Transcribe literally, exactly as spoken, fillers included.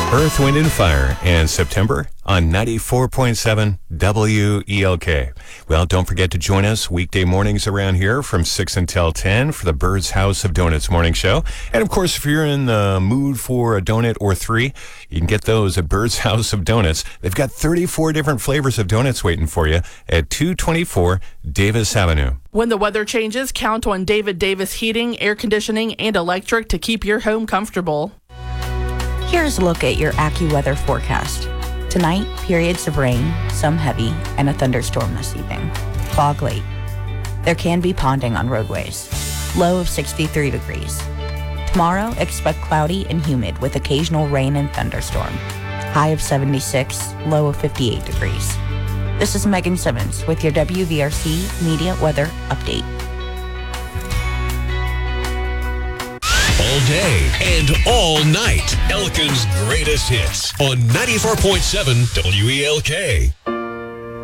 Earth, Wind, and Fire and September on ninety-four point seven W E L K. Well, don't forget to join us weekday mornings around here from six until ten for the Bird's House of Donuts morning show. And, of course, if you're in the mood for a donut or three, you can get those at Bird's House of Donuts. They've got thirty-four different flavors of donuts waiting for you at two twenty-four Davis Avenue. When the weather changes, count on David Davis Heating, Air Conditioning, and Electric to keep your home comfortable. Here's a look at your AccuWeather forecast. Tonight, periods of rain, some heavy, and a thunderstorm this evening. Fog late. There can be ponding on roadways. Low of sixty-three degrees. Tomorrow, expect cloudy and humid with occasional rain and thunderstorm. High of seventy-six, low of fifty-eight degrees. This is Megan Simmons with your W V R C Media Weather Update. All day and all night. Elkin's greatest hits on ninety-four point seven W E L K.